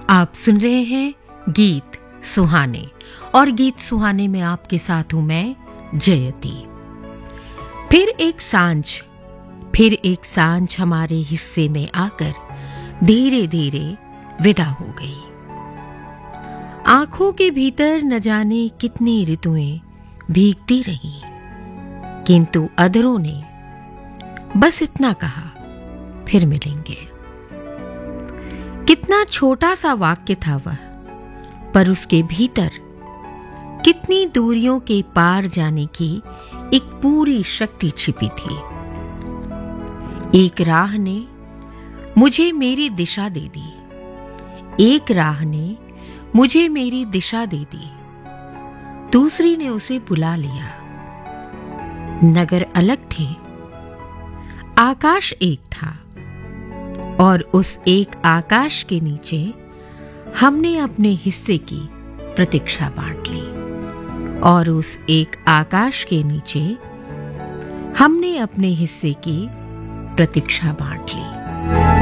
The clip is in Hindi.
आप सुन रहे हैं गीत सुहाने और गीत सुहाने में आपके साथ हूं मैं जयती। फिर एक सांझ हमारे हिस्से में आकर धीरे धीरे विदा हो गई। आंखों के भीतर न जाने कितनी ऋतुएं भीगती रहीं, किंतु अधरों ने बस इतना कहा, फिर मिलेंगे। कितना छोटा सा वाक्य था वह, पर उसके भीतर कितनी दूरियों के पार जाने की एक पूरी शक्ति छिपी थी। एक राह ने मुझे मेरी दिशा दे दी, एक राह ने मुझे मेरी दिशा दे दी, दूसरी ने उसे बुला लिया। नगर अलग थे, आकाश एक था, और उस एक आकाश के नीचे हमने अपने हिस्से की प्रतीक्षा बांट ली, और उस एक आकाश के नीचे हमने अपने हिस्से की प्रतीक्षा बांट ली।